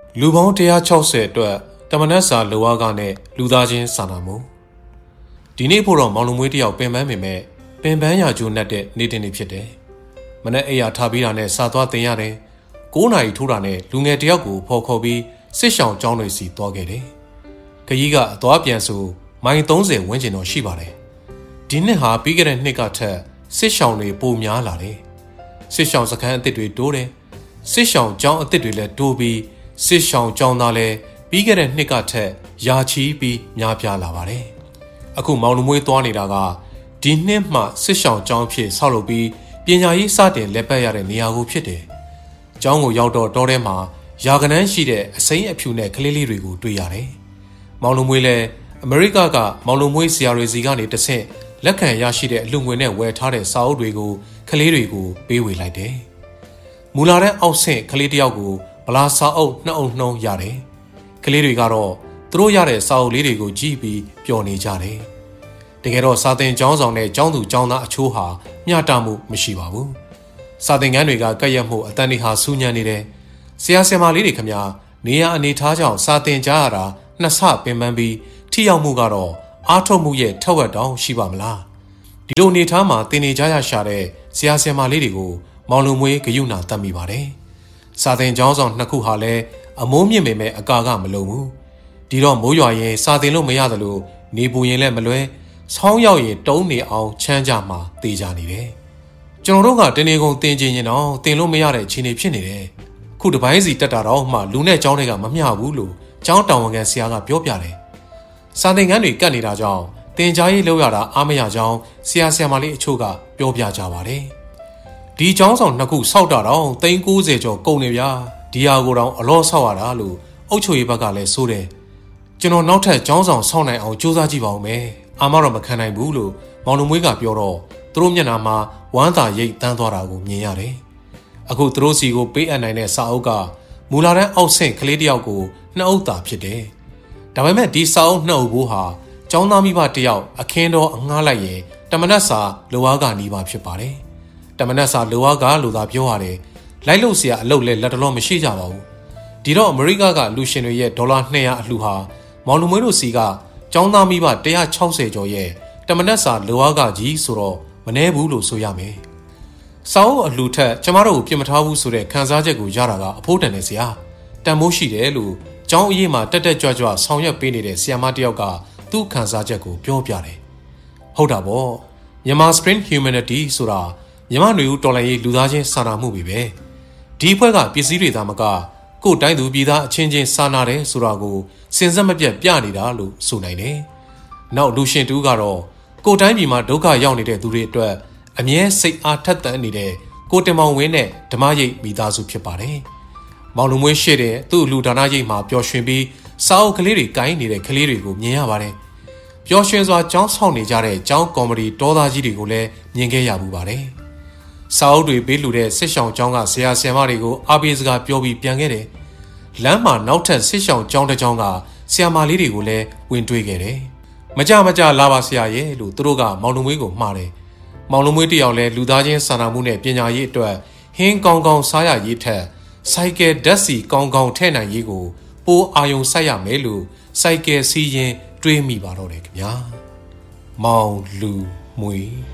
လူပေါင်း160အတွက်တမနက်စာလိုအားကနဲ့လူသားချင်းစာနာမှုဒီနေ့ဖို့တော့မောင်လူမွေးတယောက်ပင်ပန်းပေမဲ့ပင်ပန်းရာကျိုးနဲ့တဲ့နေ့တင်နေဖြစ်တယ်။မနေ့အိယာထားပြီးတာနဲ့စာသွားတင်ရတယ်။9 နာရီထိုးတာနဲ့လူငယ်တယောက်ကိုဖော်ခေါ်ပြီးစစ်ရှောင်ကျောင်းတွေစီသွားခဲ့တယ်။ခရီးကအသွားပြန်ဆိုမိုင်30ဝန်းကျင်တော့ရှိပါတယ်။ဒီနှစ်ဟာပြီးခဲ့တဲ့နှစ်ကထက်စစ်ရှောင်တွေပိုများလာတယ်။စစ်ရှောင်စခန်းအသစ်တွေတိုးတယ်။စစ်ရှောင်ကျောင်းအသစ်တွေလည်းတိုးပြီးစစ်ရှောင်ကျောင်းသားလည်းပြီးခဲ့တဲ့နှစ်ကထက်ရာချီပြီးများပြားလာပါတယ်။အခုမောင်လူမွေးသွားနေတာကဒီနှစ်မှစစ်ရှောင်ကျောင်းဖြစ်ဆောက်လုပ်ပြီးပညာရေးစတင်လက်ပတ်ရတဲ့နေရာကိုဖြစ်တယ်။ကျောင်းကိုရောက်တော့တောထဲမှာယာကနန်းရှိတဲ့အစိမ်းအဖြူနဲ့ကလေးလေးတွေကိုတွေ့ရတယ်။မောင်လူမွေးလည်းအမေရိကကမောင်လူမွေးဆရာတွေစီကနေတဆင့်လက်ခံရရှိတဲ့အလှငွေနဲ့ဝယ်ထားတဲ့စာအုပ်တွေကိုကလေးတွေကိုပေးဝေလိုက်တယ်။မူလာတဲ့အောက်ဆင့်ကလေးတယောက်ကိုဗလာစာအုပ်2 အုပ်နှုံးရတယ်။ကလေးတွေကတော့သူတို့ရတဲ့စာအုပ်လေးတွေကိုကြည့်ပြီးပျော်နေကြတယ်။တကယ်တော့စာသင်ကျောင်းဆောင်နဲ့ကျောင်းသူကျောင်းသားအချိုးဟာမျှတမှုမရှိပါဘူး။စာသင်ခန်းတွေကကက်ရက်မှုအတန်တွေဟာစူးညံနေတယ်။ဆရာဆရာမလေးတွေခင်ဗျာနေရအနေထားကြောင့်စာသင်ကြရတာ2 ဆပင်ပန်းပြီးထိရောက်မှုကတော့အားထုတ်မှုရဲ့ထက်ဝက်တောင်ရှိပါမလား။ဒီလိုအနေထားမှာသင်နေကြရရှာတဲ့ဆရာဆရာမလေးတွေကိုမောင်လူမွေးဂယုဏတတ်မိပါတယ်။စာသင်ကျောင်းဆောင်2 ခုဟာလည်းအမိုးမြင့်ပေမဲ့အကာကမလုံဘူး။ဒီတော့မိုးရွာရင်စာသင်လို့မရသလိုနေပူရင်လည်းမလွဲဆောင်းရောက်ရင်တုံးနေအောင်ချမ်းကြမှာတေးကြနေတယ်။ကျွန်တော်တို့ကတနေကုန်တင်ကျင်ရင်တော့တင်လို့မရတဲ့အခြေအနေဖြစ်နေတယ်။ခုတပိုင်းစီတက်တာတော့မှလူနဲ့ကျောင်းတွေကမမျှဘူးလို့ကျောင်းတာဝန်ခံဆရာကပြောပြတယ်။စာသင်ခန်းတွေကတ်နေတာကြောင့်တင်ကြားရေးလောက်ရတာအားမရကြောင်းဆရာဆရာမလေးအချို့ကပြောပြကြပါတယ်။ဒီကျောင်းဆောင်2 ခုစောက်တာတော့390ကျော်ကုန်နေဗျာ။ဒီဟာကိုတော့အလောဆောက်ရတာလို့အုပ်ချုပ်ရေးဘက်ကလည်းဆိုတယ်။ကျွန်တော်နောက်ထပ်ကျောင်းဆောင်ဆောက်နိုင်အောင်စူးစမ်းကြည့်ပါဦးမယ်။အာမတော့မခံနိုင်ဘူးလို့မောင်လူမွေးကပြောတော့သူတို့မျက်နှာမှာဝမ်းသာရိတ်တန်းသွားတာကိုမြင်ရတယ်။အခုသူတို့စီကိုပေးအပ်နိုင်တဲ့စာအုပ်ကမူလာတန်းအောက်ဆင့်ကလေးတယောက်ကို2 အုပ်သာဖြစ်တယ်။ဒါပေမဲ့ဒီစာအုပ်2 အုပ်ဘိုးဟာကျောင်းသားမိဘတယောက်အခင်းတော်အငှားလိုက်ရင်တမနက်စာလိုအားကနီးပါဖြစ်ပါတယ်။တမနက်စာလိုအားကလို့သာပြောရတယ်။လိုက်လို့ဆရာအလုပ်လဲလက်တလောမရှိကြပါဘူး။ဒီတော့အမေရိကကလူရှင်တွေရဲ့ဒေါ်လာ200အလှူဟာမောင်လူမွေးတို့စီကကျောင်းသားမိဘ160ကျော်ရဲ့တမနက်စာလိုအားကကြီးဆိုတော့မနှဲဘူးလို့ဆိုရမယ်။စာအုပ်အလှူထက်ကျမတို့ကိုပြင်မထားဘူးဆိုတဲ့ခံစားချက်ကိုရတာကအဖိုးတန်နေစရာတန်မိုးရှိတယ်လို့ကျောင်းအရေးမှာတက်တက်ကြွကြွဆောင်ရွက်ပေးနေတဲ့ဆရာမတယောက်ကသူ့ခံစားချက်ကိုပြောပြတယ်။ဟုတ်တာပေါ့မြန်မာ Spring Humanity ဆိုတာမြန်မာ့ຫນွေဦးတော်လှန်ရေးလူသားချင်းစာနာမှုပဲ။ဒီအဖွဲ့ကပစ္စည်းတွေသာမကကိုယ်တိုင်းသူပြည်သားအချင်းချင်းစာနာတယ်ဆိုတာကိုစဉ်ဆက်မပြတ်ပြနေတာလို့ဆိုနိုင်တယ်။နောက်လူရှင်တူကတော့ကိုယ်တိုင်းပြည်မှာဒုက္ခရောက်နေတဲ့သူတွေအတွက်အမြဲစိတ်အားထက်သန်နေတဲ့ကိုတင်မောင်ဝင်းနဲ့ဓမ္မရိပ်မိသားစုဖြစ်ပါတယ်။မောင်လူမွေးရှိတဲ့သူ့လူဒါနရိပ်မှာပျော်ရွှင်ပြီးစာအုပ်ကလေးတွေကိုင်းနေတဲ့ကလေးတွေကိုမြင်ရပါတယ်။ပျော်ရွှင်စွာကျောင်းဆောင်နေကြတဲ့ကျောင်းကော်မတီတောသားကြီးတွေကိုလည်းမြင်ခဲ့ရဘူးပါတယ်။စာအုပ်တွေပေးလူတဲ့စစ်ရှောင်ကျောင်းကဆရာဆရာမတွေကိုအားပေးစကားပြောပြီးပြန်ခဲ့တယ်။လမ်းမှာနောက်ထပ်စစ်ရှောင်ကျောင်းတစ်ကျောင်းကဆရာမလေးတွေကိုလည်းဝင်တွေ့ခဲ့တယ်။မကြလာပါဆရာရဲ့လို့သူတို့ကမောင်လူမွေးကိုမှားတယ်။မောင်လူမွေးတယောက်လည်းလူသားချင်းစာနာမှုနဲ့ပညာရေးအတွက်ဟင်းကောင်းကောင်းစားရရေးထက်စိုက်ကယ်ဓာတ်ဆီကောင်းကောင်းထည့်နိုင်ရေးကိုပိုအာယုံစိုက်ရမယ်လို့စိုက်ကယ်စီးရင်တွေးမိပါတော့တယ်ခင်ဗျာ။မောင်လူမွေး